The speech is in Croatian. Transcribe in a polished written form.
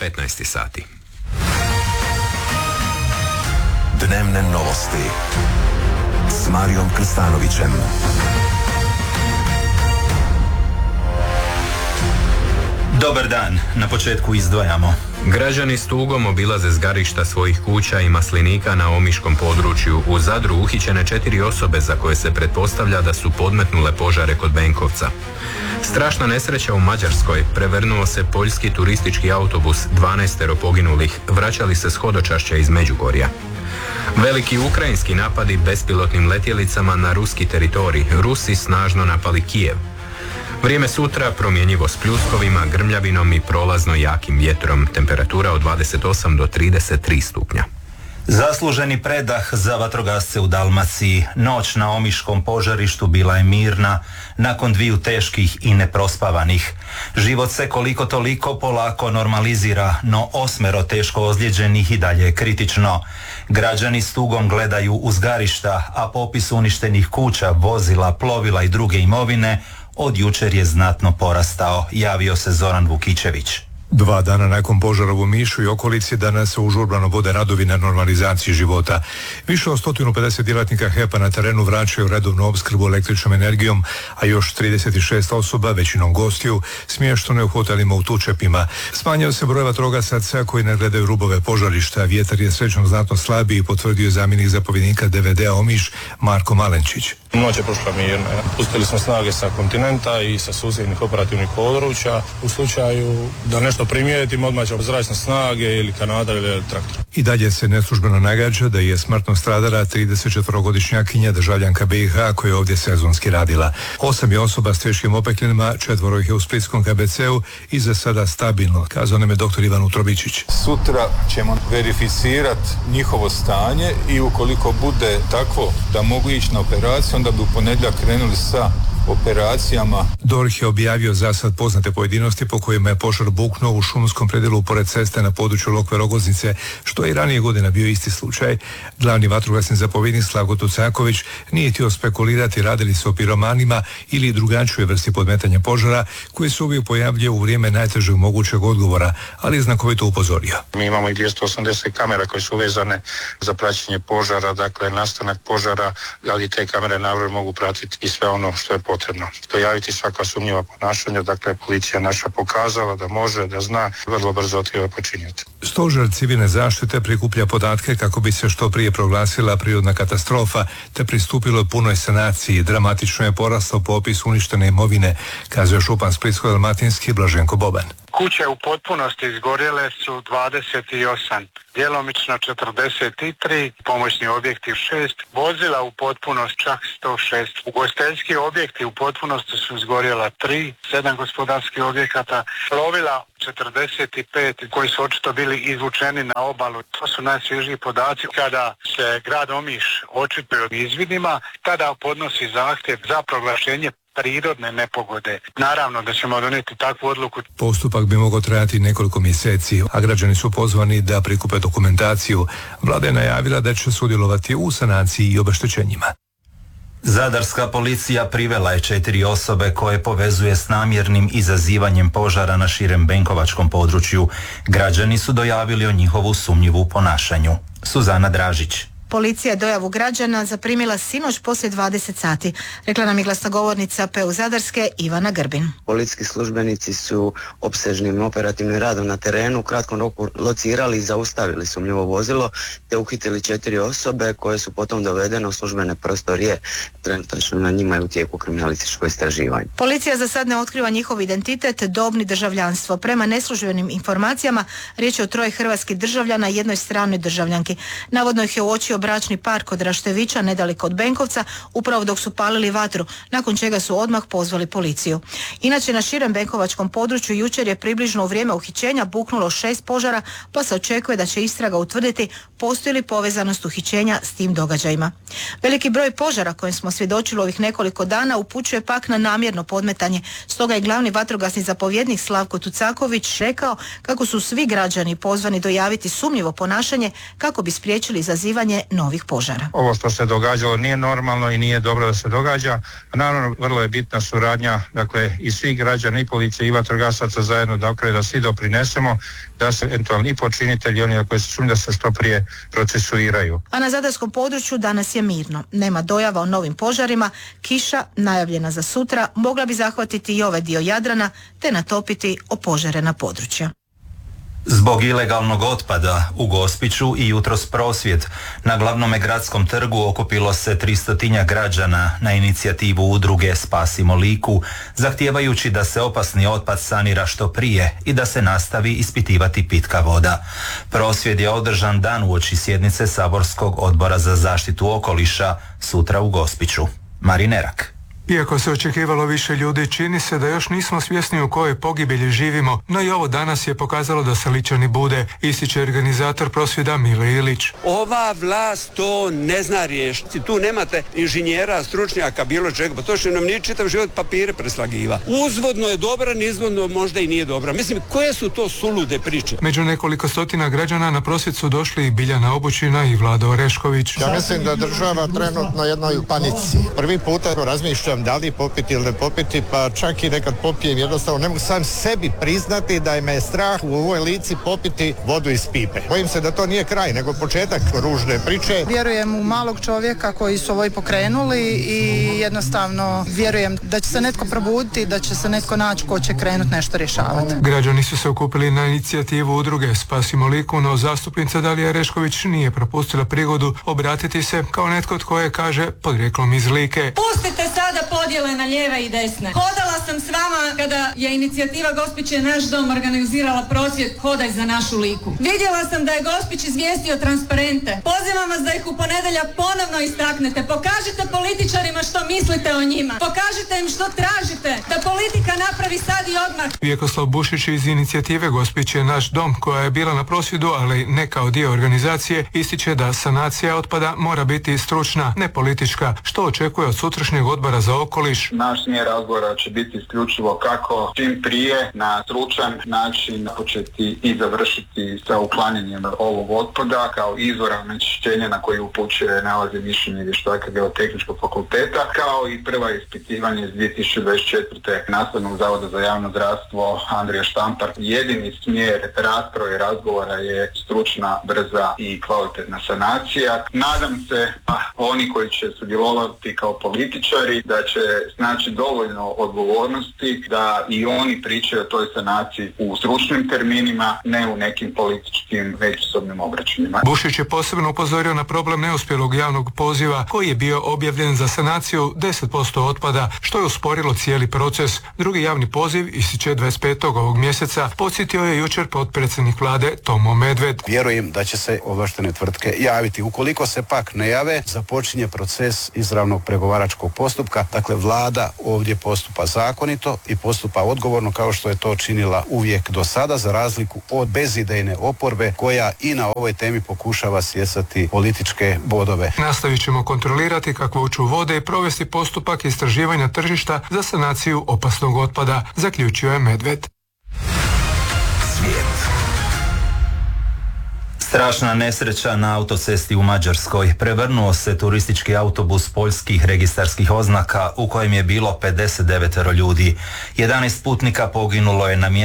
15 sati. Dnevne novosti s Marijom Krstanovićem. Dobar dan, na početku izdvajamo. Građani s tugom obilaze zgarišta svojih kuća i maslinika na omiškom području. U Zadru uhićene 4 osobe za koje se pretpostavlja da su podmetnule požare kod Benkovca. Strašna nesreća u Mađarskoj, prevrnuo se poljski turistički autobus, 12 poginulih, vraćali se s hodočašća iz Međugorja. Veliki ukrajinski napadi bespilotnim letjelicama na ruski teritorij, Rusi snažno napali Kijev. Vrijeme sutra promjenjivo s pljuskovima, grmljavinom i prolazno jakim vjetrom, temperatura od 28 do 33 stupnja. Zasluženi predah za vatrogasce u Dalmaciji. Noć na omiškom požarištu bila je mirna, nakon 2 teških i neprospavanih. Život se koliko toliko polako normalizira, no 8 teško ozlijeđenih i dalje je kritično. Građani s tugom gledaju uzgarišta, a popis uništenih kuća, vozila, plovila i druge imovine od jučer je znatno porastao, javio se Zoran Vukićević. 2 dana nakon požara u Omišu i okolici danas se užurbano vode radovi na normalizaciji života. Više od 150 djelatnika HEP-a na terenu vraćaju redovnu opskrbu električnom energijom, a još 36 osoba, većinom gostiju, smješteno je u hotelima u Tučepima. Smanjio se broj vatrogasaca koji nadgledaju rubove požarišta. Vjetar je srećom znatno slabiji, potvrdio je zamjenik zapovjednika DVD-a Omiš Marko Malenčić. Noć je prošla mirno. Pustili smo snage sa kontinenta i sa susjednih operativnih područja. U slučaju da nešto primijetimo, odmah će zračne snage ili kanadar ili traktor. I dalje se neslužbeno nagađa da je smrtno stradala 34-godišnjakinja državljanka BiH koja je ovdje sezonski radila. 8 je osoba s teškim opekljenima, 4 ih je u splitskom KBC-u i za sada stabilno, kazao nam je dr. Ivan Utrobičić. Sutra ćemo verificirati njihovo stanje i ukoliko bude takvo da mogu ići na operaciju, onda bi u ponedjeljak krenuli sa operacijama. DORH je objavio za sad poznate pojedinosti po kojima je požar buknuo u šumskom predjelu pored ceste na području Lokve Rogoznice, što je i ranije godina bio isti slučaj. Glavni vatrogasni zapovjednik Slavko Tucaković nije htio spekulirati radili se o piromanima ili drugačijoj vrsti podmetanja požara koji se uvijek pojavljuje u vrijeme najtežeg mogućeg odgovora, ali je znakovito upozorio. Mi imamo i 280 kamera koje su vezane za praćenje požara, dakle nastanak požara, ali te kamere naravno mogu pratiti i sve ono što je potrebno. Dojaviti svaka sumnjiva ponašanja, dakle policija naša pokazala da može, da zna, vrlo brzo otkriva počinitelja. Stožer civilne zaštite prikuplja podatke kako bi se što prije proglasila prirodna katastrofa te pristupilo punoj sanaciji. Dramatično je porastao popis uništene imovine, kazuje župan Splitsko-dalmatinski Blaženko Boban. Kuće u potpunosti izgorjele su 28, djelomično 43, pomoćni objekti 6, vozila u potpunost čak 106. Ugostiteljski objekti u potpunosti su izgorjela 3, 7 gospodarskih objekata, plovila 45 koji su očito bili izvučeni na obalu. To su najsvježiji podaci. Kada se grad Omiš očituje od izvidima, tada podnosi zahtjev za proglašenje prirodne nepogode. Naravno da ćemo donijeti takvu odluku. Postupak bi mogao trajati nekoliko mjeseci, a građani su pozvani da prikupe dokumentaciju. Vlada je najavila da će sudjelovati u sanaciji i obeštećenjima. Zadarska policija privela je 4 osobe koje povezuje s namjernim izazivanjem požara na širem benkovačkom području. Građani su dojavili o njihovu sumnjivu ponašanju. Suzana Dražić. Policija je dojavu građana zaprimila sinoć poslije 20 sati, rekla nam je glasnogovornica PU Zadarske Ivana Grbin. Policijski službenici su opsežnim operativnim radom na terenu u kratkom roku locirali i zaustavili sumnjivo vozilo te uhitili 4 osobe koje su potom dovedene u službene prostorije. Trenutačno na njima je u tijeku kriminalističko istraživanje. Policija za sad ne otkriva njihov identitet, dob ni državljanstvo. Prema neslužbenim informacijama riječ je o 3 hrvatskih državljana i 1 stranoj državljanki. Navodno ih je uočio bračni par kod Raštevića, nedaleko od Benkovca, upravo dok su palili vatru, nakon čega su odmah pozvali policiju. Inače, na širem benkovačkom području jučer je približno u vrijeme uhićenja buknulo 6 požara, pa se očekuje da će istraga utvrditi postoji li povezanost uhićenja s tim događajima. Veliki broj požara kojem smo svjedočili ovih nekoliko dana upućuje pak na namjerno podmetanje. Stoga je glavni vatrogasni zapovjednik Slavko Tucaković rekao kako su svi građani pozvani dojaviti sumnjivo ponašanje kako bi spriječili izazivanje novih požara. Ovo što se događalo nije normalno i nije dobro da se događa. Naravno, vrlo je bitna suradnja, dakle, i svih građana, i policije, i vatrogasaca zajedno, dakle, da svi doprinesemo da se eventualni i počinitelji i oni koji se sumnja da se što prije procesuiraju. A na zadarskom području danas je mirno. Nema dojava o novim požarima, kiša, najavljena za sutra, mogla bi zahvatiti i ovaj dio Jadrana te natopiti opožarena područja. Zbog ilegalnog otpada u Gospiću i jutros prosvjed. Na glavnome gradskom trgu okupilo se 300 građana na inicijativu udruge Spasimo Liku, zahtijevajući da se opasni otpad sanira što prije i da se nastavi ispitivati pitka voda. Prosvjed je održan dan uoči sjednice Saborskog odbora za zaštitu okoliša sutra u Gospiću. Marinerak. Iako se očekivalo više ljudi, čini se da još nismo svjesni u kojoj pogibelji živimo, no i ovo danas je pokazalo da se Ličani bude, ističe organizator prosvjeda Mile Ilić. Ova vlast to ne zna riješiti. Tu nemate inženjera, stručnjaka, bilo čega, pa to što nam nije čitav život papire preslagiva. Uzvodno je dobra, nizvodno možda i nije dobra. Mislim, koje su to sulude priče? Među nekoliko stotina građana na prosvjed su došli i Biljana Obućina i Vlado Orešković. Ja mislim da država trenutno jednoj panici. Prvi puta razmišljam da li popiti ili ne popiti, pa čak i nekad popijem, jednostavno ne mogu sam sebi priznati da me je strah u ovoj Lici popiti vodu iz pipe. Bojim se da to nije kraj, nego početak ružne priče. Vjerujem u malog čovjeka koji su ovo i pokrenuli i jednostavno vjerujem da će se netko probuditi, da će se netko naći ko će krenuti nešto rješavati. Građani su se okupili na inicijativu udruge Spasimo Liku, no zastupnica Dalija Orešković nije propustila prigodu obratiti se kao netko tko je, kaže, podrijetlom iz Like. Pustite sada podjele na lijeve i desne. Hodala sam s vama kada je inicijativa Gospić je naš dom organizirala prosvjed Hodaj za našu Liku. Vidjela sam da je Gospić izvijestio transparente. Pozivam vas da ih u ponedjeljak ponovno istaknete. Pokažite političarima što mislite o njima. Pokažite im što tražite. Da politika napravi sad i odmah. Vjekoslav Bušić iz inicijative Gospić je naš dom, koja je bila na prosvjedu, ali ne kao dio organizacije, ističe da sanacija otpada mora biti stručna, ne politička, što očekuje od sutrašnjeg odbora za okoliš. Naš smjer razgovora će biti isključivo kako čim prije na stručan način početi i završiti sa uklanjanjem ovog otpada kao izvora onečišćenja na koji upućuje nalaze mišljenja vještaka Geotehničkog fakulteta, kao i prva ispitivanje iz 2024. Nastavnog zavoda za javno zdravstvo Andrija Štampar. Jedini smjer rasprave i razgovora je stručna, brza i kvalitetna sanacija. Nadam se oni koji će sudjelovati kao političari da će znači dovoljno odgovornosti da i oni pričaju o toj sanaciji u stručnim terminima, ne u nekim političkim međusobnim obračunima. Bušić je posebno upozorio na problem neuspjelog javnog poziva koji je bio objavljen za sanaciju 10% otpada, što je usporilo cijeli proces. Drugi javni poziv ističe 25. ovog mjeseca, podsjetio je jučer potpredsjednik vlade Tomo Medved. Vjerujem da će se ovlaštene tvrtke javiti. Ukoliko se pak ne jave, započinje proces izravnog pregovaračkog postupka. Dakle, vlada ovdje postupa zakonito i postupa odgovorno kao što je to činila uvijek do sada, za razliku od bezidejne oporbe koja i na ovoj temi pokušava stjecati političke bodove. Nastavit ćemo kontrolirati kakvoću vode i provesti postupak istraživanja tržišta za sanaciju opasnog otpada, zaključio je Medved. Strašna nesreća na autocesti u Mađarskoj. Prevrnuo se turistički autobus poljskih registarskih oznaka u kojem je bilo 59 ljudi. 11 putnika poginulo je na mjestu